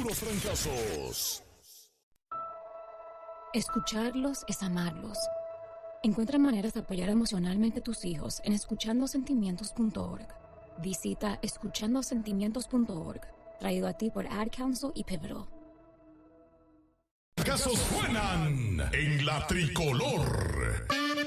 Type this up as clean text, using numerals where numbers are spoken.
puros trancazos. Escucharlos es amarlos. Encuentra maneras de apoyar emocionalmente a tus hijos en escuchandosentimientos.org. Visita escuchandosentimientos.org, traído a ti por Ad Council y Pivotal. Casos suenan en la tricolor.